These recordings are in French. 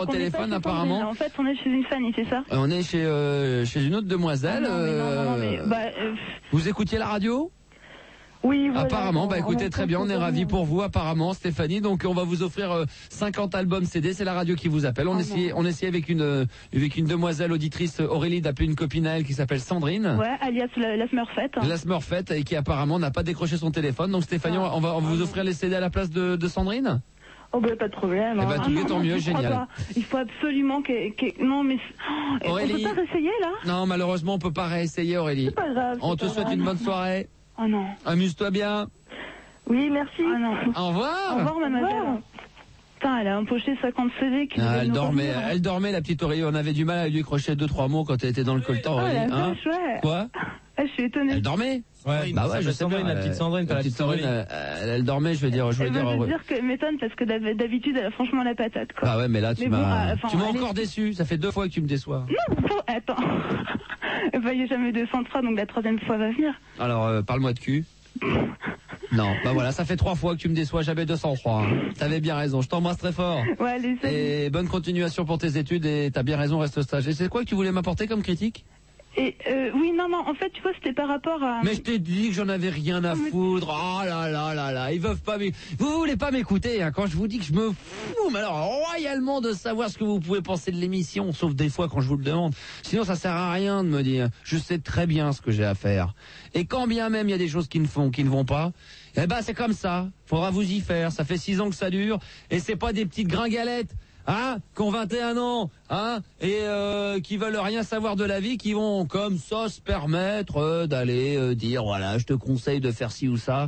au téléphone apparemment. En fait, on est chez une Fanny, c'est ça? On est chez une autre demoiselle. Vous écoutiez la radio? Oui, voilà. Apparemment, écoutez, très bien, on est ravis pour vous, apparemment, Stéphanie. Donc, on va vous offrir 50 albums CD, c'est la radio qui vous appelle. On essayait avec une demoiselle auditrice, Aurélie, d'appeler une copine à elle qui s'appelle Sandrine. Ouais, alias la Smurfette. La Smurfette, et qui apparemment n'a pas décroché son téléphone. Donc, Stéphanie, on va vous offrir les CD à la place de Sandrine? Oh pas de problème. Tant mieux, génial. Il faut absolument non mais Aurélie, on peut pas réessayer là? Non, malheureusement on peut pas réessayer, Aurélie. C'est pas grave. On te souhaite une bonne soirée. Oh non. Amuse-toi bien. Oui, merci. Oh non. Au revoir. Au revoir, mademoiselle. Putain, elle a empoché 50 CD. Elle dormait, la petite Aurélie. On avait du mal à lui crocher 2-3 mots quand elle était dans le coltan, Aurélie. Quoi? Je suis étonnée. Elle dormait? Ouais, je sais bien. La petite Sandrine, la petite Sandrine, elle dormait, je veux dire. Je veux dire que m'étonne parce que d'habitude, elle a franchement la patate, quoi. Ah ouais, mais là, tu m'as encore déçu. Ça fait 2 fois que tu me déçois. Non, attends. Il n'y a jamais 203, donc la 3e fois va venir. Alors, parle-moi de cul. Non, voilà, ça fait 3 fois que tu me déçois, j'avais 203. Hein. T'avais bien raison, je t'embrasse très fort. Ouais, allez, salut. Et bonne continuation pour tes études, et t'as bien raison, reste sage. Et c'est quoi que tu voulais m'apporter comme critique? Oui, non, en fait, tu vois, c'était par rapport à... Mais je t'ai dit que j'en avais rien à foutre. Oh là là là là, ils veulent pas vous voulez pas m'écouter, hein, quand je vous dis que je me fous, mais alors, royalement de savoir ce que vous pouvez penser de l'émission, sauf des fois quand je vous le demande. Sinon, ça sert à rien de me dire. Je sais très bien ce que j'ai à faire. Et quand bien même il y a des choses qui ne vont pas, c'est comme ça. Faudra vous y faire. Ça fait 6 ans que ça dure, et c'est pas des petites gringalettes. Qui ont 21 ans, et qui veulent rien savoir de la vie, qui vont comme ça se permettre d'aller dire voilà, je te conseille de faire ci ou ça,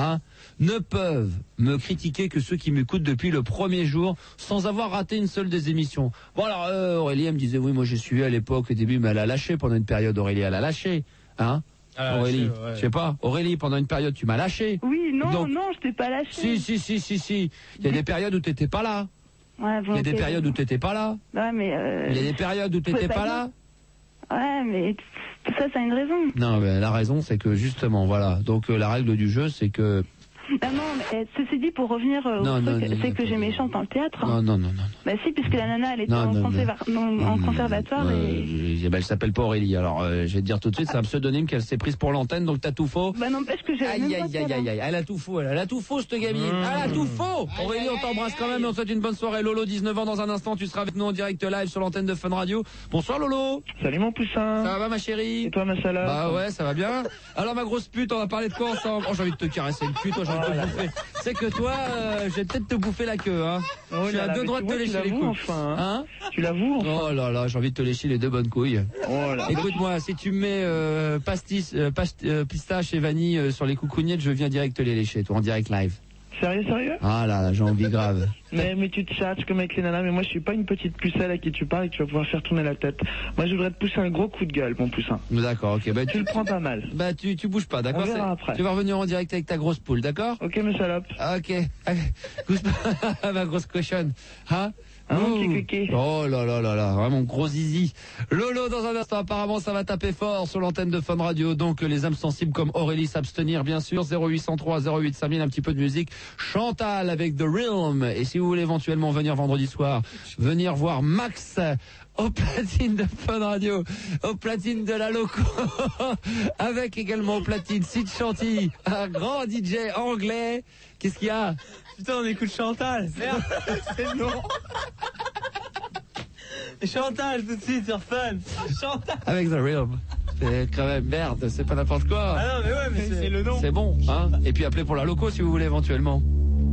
ne peuvent me critiquer que ceux qui m'écoutent depuis le premier jour, sans avoir raté une seule des émissions. Bon alors Aurélie, elle me disait oui, moi j'ai suivi à l'époque au début, mais elle a lâché pendant une période. Aurélie, elle a lâché, Aurélie, je sais pas. Aurélie, pendant une période, tu m'as lâché. Oui, non, je t'ai pas lâché. Si. Il y a des périodes où t'étais pas là. Ouais, il y a des périodes où t'étais pas là. Ouais, mais il y a des périodes où t'étais pas là. Ouais, mais tout ça, ça a une raison. Non, mais la raison, c'est que justement, voilà. Donc la règle du jeu, c'est que... Non, mais ceci dit, pour revenir au truc, c'est que j'aimais chanter en théâtre. Non. Bah si, puisque la nana, elle était en conservatoire et... Elle s'appelle pas Aurélie. Alors, je vais te dire tout de suite, c'est un pseudonyme qu'elle s'est prise pour l'antenne, donc t'as tout faux. Bah n'empêche que j'ai... Aïe, elle a tout faux, cette gamine. Elle a tout faux. Aurélie, on t'embrasse quand même et on te souhaite une bonne soirée. Lolo, 19 ans, dans un instant, tu seras avec nous en direct live sur l'antenne de Fun Radio. Bonsoir Lolo. Salut mon poussin. Ça va ma chérie? Et toi ma salade? Bah ouais, ça va bien. Alors ma grosse pute, on va parler de quoi ensemble? Oh, j'ai envie de te caresser le cul, toi, j'ai envie de te bouffer. C'est que toi, je vais peut-être te bouffer la queue, Oh, je suis à 2 doigts de te lécher les couilles. Enfin, Tu l'avoues enfin. Oh là là, j'ai envie de te lécher les 2 bonnes couilles. Oh là. Écoute-moi, si tu mets pistache et vanille sur les coucougnettes, je viens direct te les lécher, toi, en direct live. Sérieux? Ah là, j'ai envie grave. Mais tu te tchatches comme avec les nanas, mais moi je suis pas une petite pucelle à qui tu parles et que tu vas pouvoir faire tourner la tête. Moi je voudrais te pousser un gros coup de gueule, mon poussin. D'accord, ok. Tu le prends pas mal. Tu bouges pas, d'accord? On verra après. Tu vas revenir en direct avec ta grosse poule, d'accord? Ok, mes salopes. Ok. Bouge pas, ma grosse cochonne. Petit. Oh là là là là, vraiment gros zizi. Lolo, dans un instant, apparemment ça va taper fort sur l'antenne de Fun Radio. Donc les âmes sensibles comme Aurélie s'abstenir, bien sûr. 0803 08 5000, un petit peu de musique. Chantal avec The Realm. Et si vous voulez éventuellement venir vendredi soir, venir voir Max au platine de Fun Radio, au platine de la Loco, avec également au platine Sid Chanty, un grand DJ anglais. Qu'est-ce qu'il y a? Putain, on écoute Chantal. Merde, c'est non. Chantal tout de suite sur Fun. Chantal. Avec The Realm. C'est quand même merde, c'est pas n'importe quoi. Ah non, mais ouais, mais c'est le nom. C'est bon, Et puis appelez pour la Loco si vous voulez éventuellement.